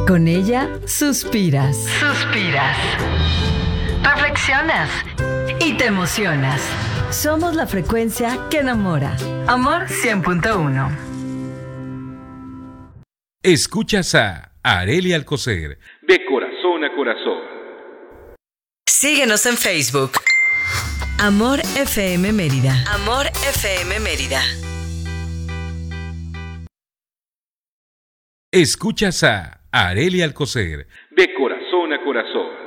Con ella suspiras. Suspiras. Reflexionas. Y te emocionas. Somos la frecuencia que enamora. Amor 100.1. Escuchas a Arely Alcocer, de corazón a corazón. Síguenos en Facebook. Amor FM Mérida. Amor FM Mérida. Escuchas a Arely Alcocer, de corazón a corazón.